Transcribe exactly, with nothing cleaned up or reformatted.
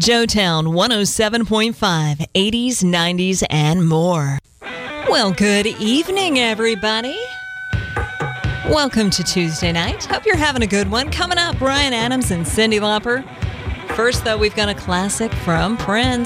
Joetown one oh seven point five, eighties, nineties, and more. Well, good evening, everybody. Welcome to Tuesday night. Hope you're having a good one. Coming up, Bryan Adams and Cyndi Lauper. First, though, we've got a classic from Prince.